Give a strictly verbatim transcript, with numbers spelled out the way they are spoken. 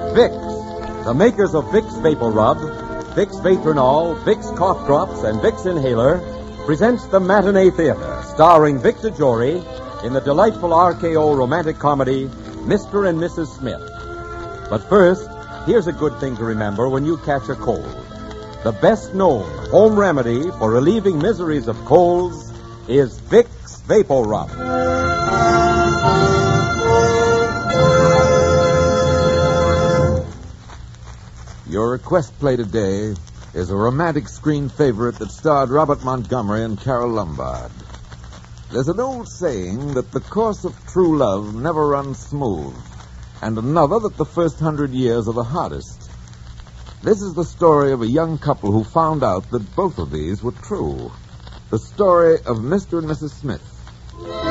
Vicks, the makers of Vicks Vapor Rub, Vicks Vatronol, Vicks Cough Drops, and Vicks Inhaler, presents the Matinee Theater, starring Victor Jory in the delightful R K O romantic comedy, Mister and Missus Smith. But first, here's a good thing to remember when you catch a cold. The best-known home remedy for relieving miseries of colds is Vicks Vapor Rub. Your request play today is a romantic screen favorite that starred Robert Montgomery and Carole Lombard. There's an old saying that the course of true love never runs smooth, and another that the first hundred years are the hardest. This is the story of a young couple who found out that both of these were true. The story of Mister and Missus Smith.